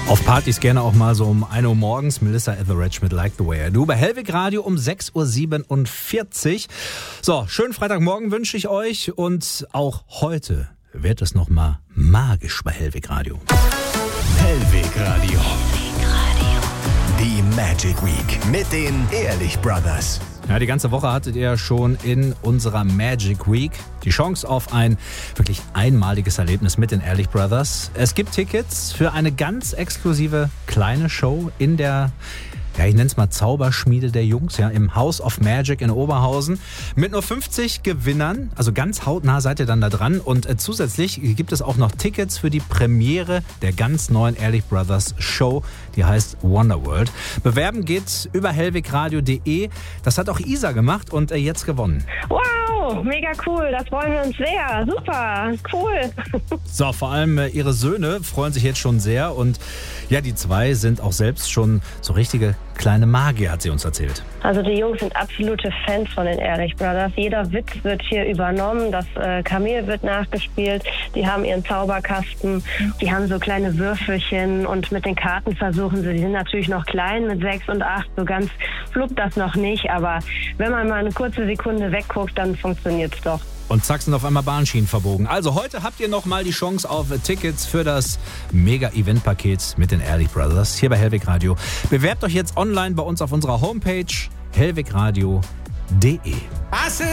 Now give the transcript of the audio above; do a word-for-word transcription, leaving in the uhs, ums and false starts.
Auf Partys gerne auch mal so um ein Uhr morgens. Melissa Etheridge mit Like the Way I Do. Bei Hellwig Radio um sechs Uhr siebenundvierzig. So, schönen Freitagmorgen wünsche ich euch. Und auch heute wird es nochmal magisch bei Hellwig Radio. Hellwig Radio. Die Magic Week mit den Ehrlich Brothers. Ja, die ganze Woche hattet ihr schon in unserer Magic Week die Chance auf ein wirklich einmaliges Erlebnis mit den Ehrlich Brothers. Es gibt Tickets für eine ganz exklusive kleine Show in der, ja, ich nenne es mal Zauberschmiede der Jungs, ja, im House of Magic in Oberhausen. Mit nur fünfzig Gewinnern, also ganz hautnah seid ihr dann da dran. Und äh, zusätzlich gibt es auch noch Tickets für die Premiere der ganz neuen Ehrlich Brothers Show, die heißt Wonderworld. Bewerben geht über hellwigradio punkt de. Das hat auch Isa gemacht und äh, jetzt gewonnen. Wow, mega cool, das freuen wir uns sehr. Super, cool. So, vor allem äh, ihre Söhne freuen sich jetzt schon sehr. Und ja, die zwei sind auch selbst schon so richtige kleine Magier, hat sie uns erzählt. Also die Jungs sind absolute Fans von den Ehrlich Brothers. Jeder Witz wird hier übernommen, das äh, Kamel wird nachgespielt, die haben ihren Zauberkasten, die haben so kleine Würfelchen und mit den Karten versuchen sie, die sind natürlich noch klein mit sechs und acht, so ganz fluppt das noch nicht, aber wenn man mal eine kurze Sekunde wegguckt, dann funktioniert's doch. Und zack, sind auf einmal Bahnschienen verbogen. Also heute habt ihr noch mal die Chance auf Tickets für das Mega-Event-Paket mit den Ehrlich Brothers hier bei Hellwig Radio. Bewerbt euch jetzt online bei uns auf unserer Homepage hellwigradio punkt de.